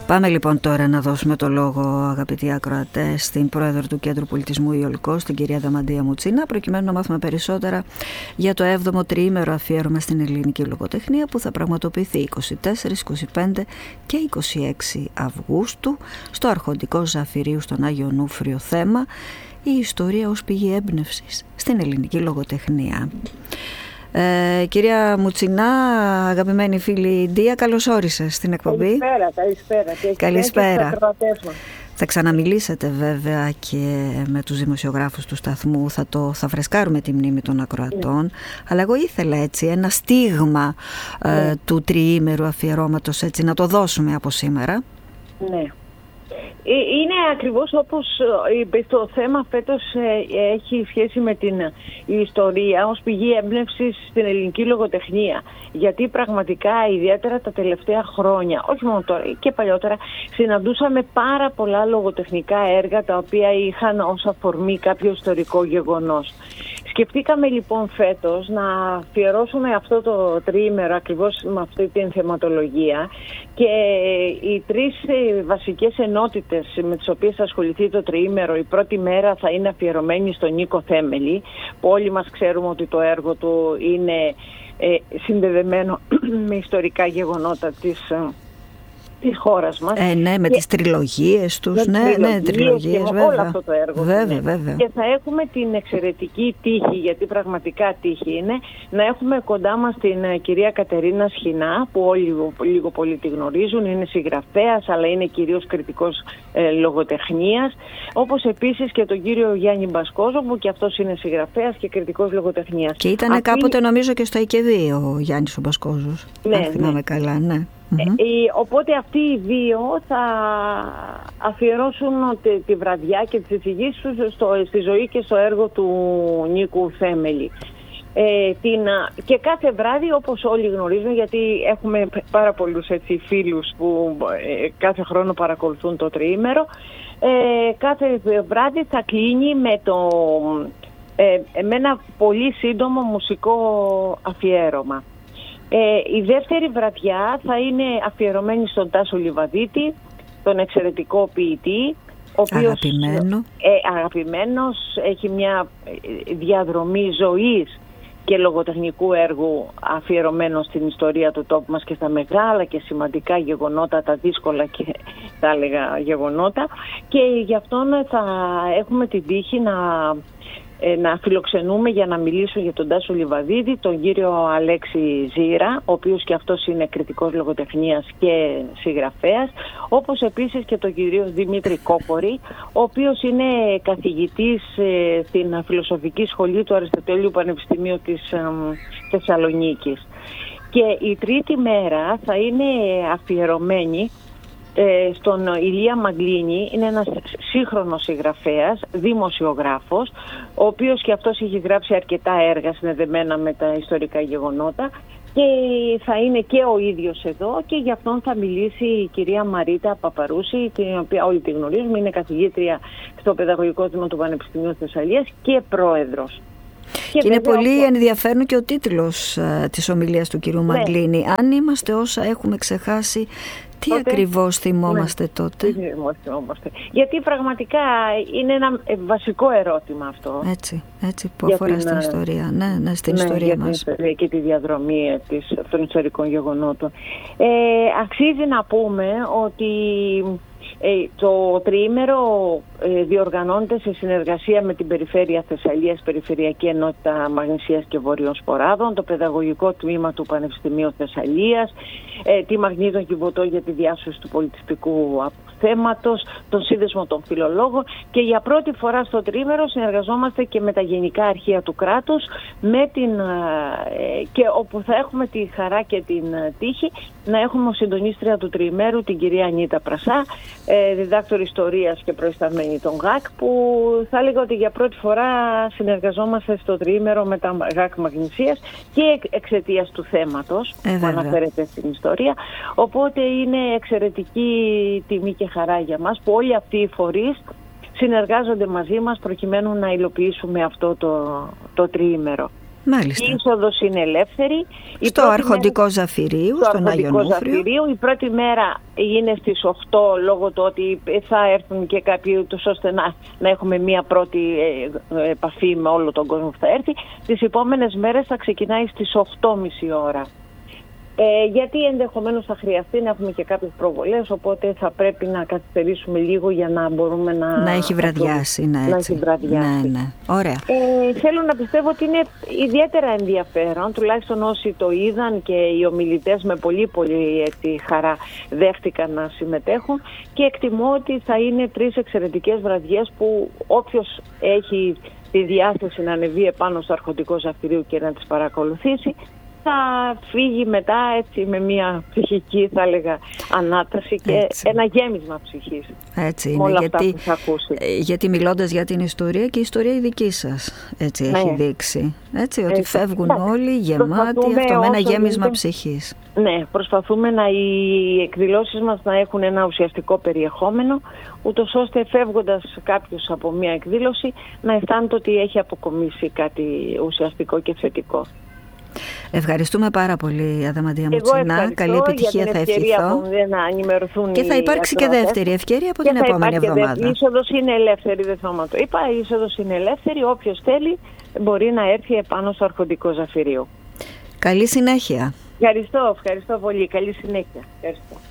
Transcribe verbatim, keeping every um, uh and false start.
Πάμε λοιπόν τώρα να δώσουμε το λόγο, αγαπητοί ακροατές, στην πρόεδρο του Κέντρου Πολιτισμού Ιολικός, την κυρία Δαμαντία Μουτσίνα, προκειμένου να μάθουμε περισσότερα για το έβδομο τριήμερο αφιέρωμα στην ελληνική λογοτεχνία που θα πραγματοποιηθεί είκοσι τέσσερα, είκοσι πέντε και είκοσι έξι Αυγούστου στο Αρχοντικό Ζαφυρίου στον Άγιο Νούφριο, θέμα η ιστορία ως πηγή έμπνευσης στην ελληνική λογοτεχνία. Ε, κυρία Μουτσινά, αγαπημένη φίλη Ντία, καλώς όρισες στην εκπομπή. Καλησπέρα, καλησπέρα. Και καλησπέρα. Θα ξαναμιλήσετε βέβαια και με τους δημοσιογράφους του σταθμού, θα, το, θα φρεσκάρουμε τη μνήμη των ακροατών, ναι. Αλλά εγώ ήθελα έτσι ένα στίγμα ναι. ε, του τριήμερου αφιερώματος, έτσι να το δώσουμε από σήμερα. Ναι. Είναι ακριβώς όπως είπες, το θέμα φέτος έχει σχέση με την ιστορία ως πηγή έμπνευσης στην ελληνική λογοτεχνία. Γιατί πραγματικά ιδιαίτερα τα τελευταία χρόνια, όχι μόνο τώρα και παλιότερα, συναντούσαμε πάρα πολλά λογοτεχνικά έργα τα οποία είχαν ως αφορμή κάποιο ιστορικό γεγονός. Σκεφτήκαμε λοιπόν φέτος να αφιερώσουμε αυτό το τριήμερο ακριβώς με αυτή την θεματολογία και οι τρεις βασικές ενότητες με τις οποίες θα ασχοληθεί το τριήμερο, η πρώτη μέρα θα είναι αφιερωμένη στον Νίκο Θέμελη, που όλοι μας ξέρουμε ότι το έργο του είναι ε, συνδεδεμένο με ιστορικά γεγονότα της της χώρας μας. Ε, ναι, με και... τις τριλογίες τους, ναι, τριλογίες, ναι, τριλογίες, βέβαια. Όλο αυτό το έργο. Βέβαια, ναι. βέβαια. Και θα έχουμε την εξαιρετική τύχη, γιατί πραγματικά τύχη είναι, να έχουμε κοντά μας την κυρία Κατερίνα Σχοινά, που όλοι λίγο πολύ τη γνωρίζουν, είναι συγγραφέας, αλλά είναι κυρίως κριτικός ε, λογοτεχνίας, όπως επίσης και τον κύριο Γιάννη Μπασκόζο, που και αυτός είναι συγγραφέας και κριτικός λογοτεχνίας. Και ήταν Αυτή... κάποτε νομίζω και στο ΑΙΚΕΔΙ ο Γιάννης ο Μπασκόζος, ναι, αν θυμάμαι ναι. καλά, ναι. Mm-hmm. Ε, οπότε αυτοί οι δύο θα αφιερώσουν τη, τη βραδιά και τις εισηγήσεις τους στο, στη ζωή και στο έργο του Νίκου Θέμελη. Ε, την, και κάθε βράδυ, όπως όλοι γνωρίζουν, γιατί έχουμε πάρα πολλούς έτσι, φίλους που ε, κάθε χρόνο παρακολουθούν το τριήμερο, ε, κάθε βράδυ θα κλείνει με, το, ε, με ένα πολύ σύντομο μουσικό αφιέρωμα. Ε, η δεύτερη βραδιά θα είναι αφιερωμένη στον Τάσο Λιβαδίτη, τον εξαιρετικό ποιητή, ο οποίος Αγαπημένο. ε, αγαπημένος, έχει μια διαδρομή ζωής και λογοτεχνικού έργου αφιερωμένο στην ιστορία του τόπου μας και στα μεγάλα και σημαντικά γεγονότα, τα δύσκολα και τα έλεγα γεγονότα, και γι' αυτόν θα έχουμε την τύχη να να φιλοξενούμε για να μιλήσω για τον Τάσο Λιβαδίδη, τον κύριο Αλέξη Ζήρα, ο οποίος και αυτός είναι κριτικός λογοτεχνίας και συγγραφέας, όπως επίσης και τον κύριο Δημήτρη Κόκορη, ο οποίος είναι καθηγητής στην Φιλοσοφική Σχολή του Αριστοτέλειου Πανεπιστημίου της Θεσσαλονίκης. Και η τρίτη μέρα θα είναι αφιερωμένη στον Ηλία Μαγκλίνη, είναι ένας σύγχρονος συγγραφέας, δημοσιογράφος, ο οποίος και αυτός έχει γράψει αρκετά έργα συνδεδεμένα με τα ιστορικά γεγονότα, και θα είναι και ο ίδιος εδώ, και γι' αυτόν θα μιλήσει η κυρία Μαρίτα Παπαρούση, την οποία όλοι τη γνωρίζουμε, είναι καθηγήτρια στο Παιδαγωγικό Τμήμα του Πανεπιστημίου Θεσσαλίας και πρόεδρος. Και, και είναι πολύ ο... ενδιαφέρον και ο τίτλος uh, της ομιλίας του κυρίου ναι. Μαγκλίνη. Αν είμαστε όσα έχουμε ξεχάσει, τι τότε, ακριβώς θυμόμαστε ναι. τότε? Τι θυμόμαστε. Γιατί πραγματικά είναι ένα βασικό ερώτημα αυτό. Έτσι, έτσι που αφορά την, στην ιστορία. Ναι, ναι, στην ναι, ιστορία για μας. Την ιστορία και τη διαδρομή της, των ιστορικών γεγονότων. Ε, αξίζει να πούμε ότι Ε, το τριήμερο ε, διοργανώνεται σε συνεργασία με την Περιφέρεια Θεσσαλίας, Περιφερειακή Ενότητα Μαγνησίας και Βορείων Σποράδων, το Παιδαγωγικό Τμήμα του Πανεπιστημίου Θεσσαλίας, ε, τη Μαγνήτων Κιβωτό για τη διάσωση του πολιτιστικού θέματος, τον Σύνδεσμο των Φιλολόγων, και για πρώτη φορά στο τριήμερο συνεργαζόμαστε και με τα Γενικά Αρχεία του κράτους, με την, ε, και όπου θα έχουμε τη χαρά και την τύχη να έχουμε ως συντονίστρια του τριημέρου την κυρία Ανίτα Πρασά, ε, διδάκτορ ιστορίας και προϊσταμένη των ΓΑΚ, που θα έλεγα ότι για πρώτη φορά συνεργαζόμαστε στο τριήμερο με τα ΓΑΚ Μαγνησίας και εξαιτίας του θέματος ε, που αναφέρεται στην ιστορία. Οπότε είναι εξαιρετική τιμή και χαρά για μας που όλοι αυτοί οι φορείς συνεργάζονται μαζί μας προκειμένου να υλοποιήσουμε αυτό το, το τριήμερο. Μάλιστα. Η είσοδος είναι ελεύθερη. Στο αρχοντικό μέρα... Ζαφυρίου, στο στον Άγιο Ζαφυρίου. Η πρώτη μέρα είναι στις οκτώ, λόγω του ότι θα έρθουν και κάποιοι, τους ώστε να, να έχουμε μία πρώτη ε, επαφή με όλο τον κόσμο που θα έρθει. Τις επόμενες μέρες θα ξεκινάει στις οκτώ και μισή ώρα. Ε, γιατί ενδεχομένως θα χρειαστεί να έχουμε και κάποιες προβολές, οπότε θα πρέπει να καθυστερήσουμε λίγο για να μπορούμε να... Να έχει βραδιάσει, ναι, έτσι. Να έχει βραδιάσει. Ναι, ναι. Ωραία. Ε, θέλω να πιστεύω ότι είναι ιδιαίτερα ενδιαφέρον, τουλάχιστον όσοι το είδαν και οι ομιλητές με πολύ πολύ έτσι, χαρά δέχτηκαν να συμμετέχουν, και εκτιμώ ότι θα είναι τρεις εξαιρετικές βραδιές που όποιος έχει τη διάθεση να ανεβεί επάνω στο αρχοντικό Ζαφυρίου και να τις παρακολουθήσει, θα φύγει μετά έτσι με μια ψυχική, θα έλεγα, ανάταση και έτσι. Ένα γέμισμα ψυχής. Έτσι είναι, όλα γιατί, αυτά που θα ακούσει. γιατί μιλώντας για την ιστορία, και η ιστορία η δική σας έτσι ναι. έχει δείξει. Έτσι, ότι έτσι. φεύγουν ναι. όλοι γεμάτοι, αυτό με ένα γέμισμα είναι... ψυχής. Ναι, προσπαθούμε να οι εκδηλώσεις μας να έχουν ένα ουσιαστικό περιεχόμενο, ούτως ώστε φεύγοντας κάποιος από μια εκδήλωση να αισθάνεται ότι έχει αποκομίσει κάτι ουσιαστικό και θετικό. Ευχαριστούμε πάρα πολύ, Αδαμαντία Μουτσινά. Καλή επιτυχία, θα ευχηθώ. Και θα υπάρξει και δεύτερη ευκαιρία από και την επόμενη εβδομάδα. Η είσοδος είναι ελεύθερη, δεν θα το είπα. Η είσοδος είναι ελεύθερη. Όποιος θέλει μπορεί να έρθει επάνω στο αρχοντικό Ζαφυρίου. Καλή συνέχεια. Ευχαριστώ, ευχαριστώ πολύ. Καλή συνέχεια. Ευχαριστώ.